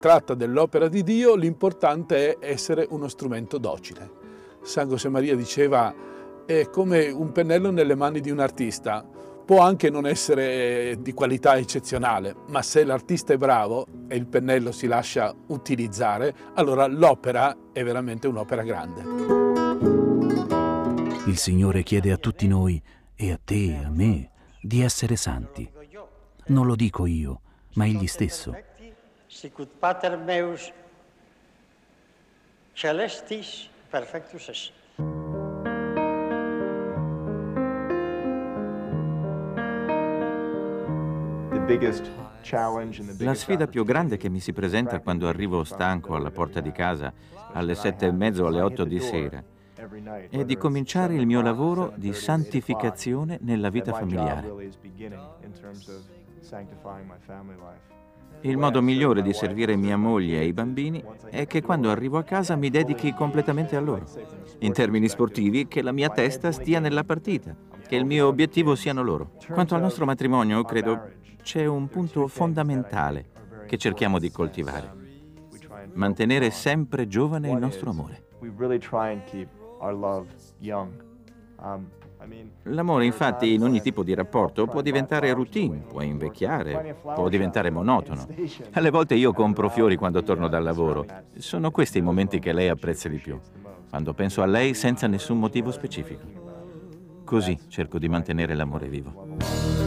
tratta dell'opera di Dio, l'importante è essere uno strumento docile. San Josemaria diceva: è come un pennello nelle mani di un artista. Può anche non essere di qualità eccezionale, ma se l'artista è bravo e il pennello si lascia utilizzare, allora l'opera è veramente un'opera grande. Il Signore chiede a tutti noi, e a te e a me, di essere santi. Non lo dico io, ma Egli stesso. Sicut pater meus celestis perfectus est. La sfida più grande che mi si presenta quando arrivo stanco alla porta di casa alle 7:30 o alle 8 di sera è di cominciare il mio lavoro di santificazione nella vita familiare. Il modo migliore di servire mia moglie e i bambini è che quando arrivo a casa mi dedichi completamente a loro. In termini sportivi, che la mia testa stia nella partita, che il mio obiettivo siano loro. Quanto al nostro matrimonio, credo c'è un punto fondamentale che cerchiamo di coltivare: mantenere sempre giovane il nostro amore. L'amore, infatti, in ogni tipo di rapporto può diventare routine, può invecchiare, può diventare monotono. Alle volte io compro fiori quando torno dal lavoro. Sono questi i momenti che lei apprezza di più, quando penso a lei senza nessun motivo specifico. Così cerco di mantenere l'amore vivo.